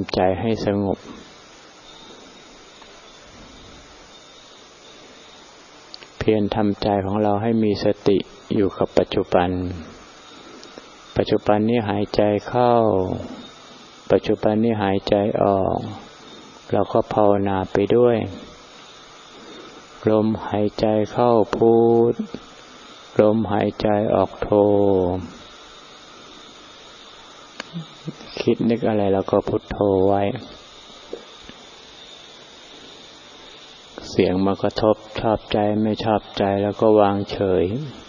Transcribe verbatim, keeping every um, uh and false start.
ำใจให้สงบเพียรทำใจของเราให้มีสติอยู่กับปัจจุบันปัจจุบันนี้หายใจเข้าปัจจุบันนี้หายใจออกเราก็ภาวนาไปด้วยลมหายใจเข้าพุทลมหายใจออกโธคิดนึกอะไรเราก็พุทโธไว้เสียงมากระทบชอบใจไม่ชอบใจแล้วก็วางเฉย